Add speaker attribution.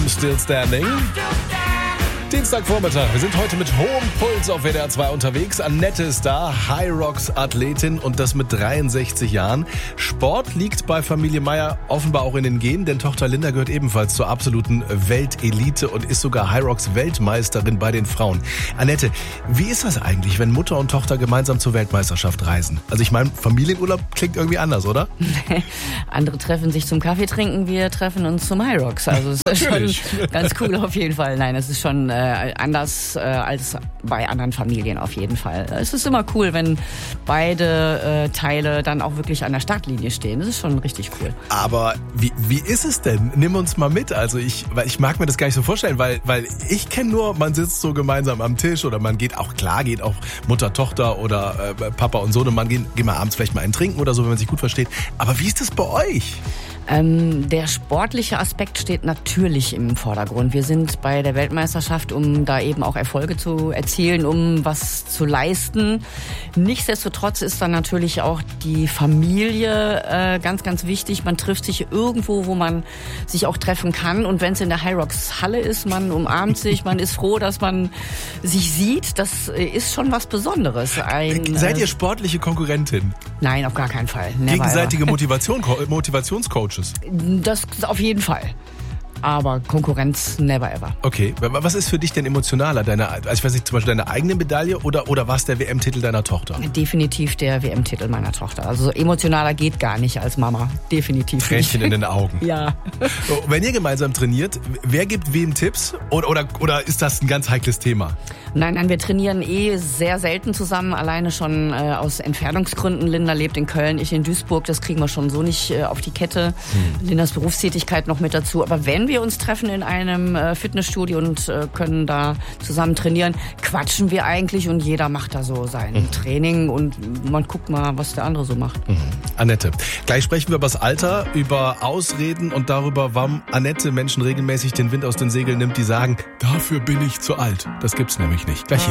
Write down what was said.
Speaker 1: I'm Still Standing. Dienstagvormittag. Wir sind heute mit hohem Puls auf WDR 2 unterwegs. Annette ist da, High Rocks Athletin und das mit 63 Jahren. Sport liegt bei Familie Meyer offenbar auch in den Genen, denn Tochter Linda gehört ebenfalls zur absoluten Weltelite und ist sogar High Rocks Weltmeisterin bei den Frauen. Annette, wie ist das eigentlich, wenn Mutter und Tochter gemeinsam zur Weltmeisterschaft reisen? Also ich meine, Familienurlaub klingt irgendwie anders, oder?
Speaker 2: Andere treffen sich zum Kaffee trinken, wir treffen uns zum High Rocks. Also es ist schon ganz cool auf jeden Fall. Nein, es ist schon anders als bei anderen Familien auf jeden Fall. Es ist immer cool, wenn beide Teile dann auch wirklich an der Startlinie stehen. Das ist schon richtig cool.
Speaker 1: Aber wie ist es denn? Nimm uns mal mit. Also ich mag mir das gar nicht so vorstellen, weil ich kenne nur, man sitzt so gemeinsam am Tisch oder man geht auch Mutter, Tochter oder Papa und Sohn und man geht mal abends vielleicht mal einen trinken oder so, wenn man sich gut versteht. Aber wie ist das bei euch?
Speaker 2: Der sportliche Aspekt steht natürlich im Vordergrund. Wir sind bei der Weltmeisterschaft, um da eben auch Erfolge zu erzielen, um was zu leisten. Nichtsdestotrotz ist dann natürlich auch die Familie ganz, ganz wichtig. Man trifft sich irgendwo, wo man sich auch treffen kann. Und wenn es in der High Rocks Halle ist, man umarmt sich, man ist froh, dass man sich sieht. Das ist schon was Besonderes.
Speaker 1: Seid ihr sportliche Konkurrentin?
Speaker 2: Nein, auf gar keinen Fall. Never
Speaker 1: Gegenseitige Motivationscoaches?
Speaker 2: Das ist auf jeden Fall. Aber Konkurrenz never ever.
Speaker 1: Okay, was ist für dich denn emotionaler? Ich weiß nicht, zum Beispiel deine eigene Medaille oder was der WM-Titel deiner Tochter?
Speaker 2: Definitiv der WM-Titel meiner Tochter. Also emotionaler geht gar nicht als Mama. Definitiv
Speaker 1: Tränchen
Speaker 2: nicht.
Speaker 1: in den Augen.
Speaker 2: Ja.
Speaker 1: Wenn ihr gemeinsam trainiert, wer gibt wem Tipps? Oder ist das ein ganz heikles Thema?
Speaker 2: Nein, wir trainieren sehr selten zusammen, alleine schon aus Entfernungsgründen. Linda lebt in Köln, ich in Duisburg, das kriegen wir schon so nicht auf die Kette. Lindas Berufstätigkeit noch mit dazu. Aber wenn wir uns treffen in einem Fitnessstudio und können da zusammen trainieren, quatschen wir eigentlich und jeder macht da so sein Training und man guckt mal, was der andere so macht.
Speaker 1: Annette, gleich sprechen wir über das Alter, über Ausreden und darüber, warum Annette Menschen regelmäßig den Wind aus den Segeln nimmt, die sagen, dafür bin ich zu alt. Das gibt's nämlich nicht. Gleich hier.